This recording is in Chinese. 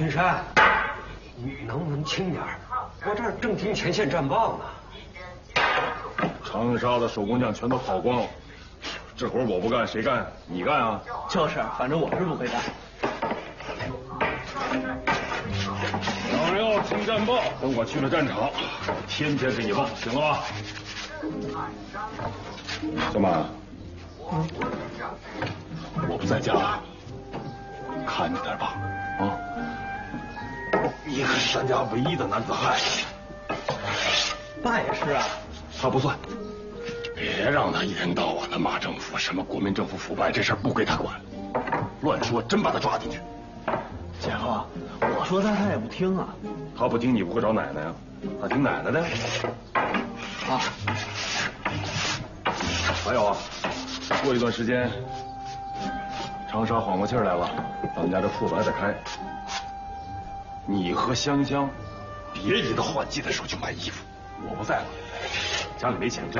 君山，你能不能轻点？我这儿正听前线战报呢。 长沙的手工匠全都跑光了，这活我不干谁干？你干啊？ 就是，反正我是不会干。 想要听战报，等我去了战场，天天给你报，行了吧？小马，我不在家，看着点吧，啊！你可是咱家唯一的男子汉。 爸也是啊。 他不算。别让他一天到晚的骂政府，什么国民政府腐败，这事儿不归他管。乱说，真把他抓进去。 姐夫，我说他也不听啊。 他不听，你不会找奶奶呀？他听奶奶的。 啊。 还有啊，过一段时间，长沙缓过气儿来了，咱们家这铺子还得开。你和香香，别一到换季的时候就买衣服。我不在了，家里没钱，真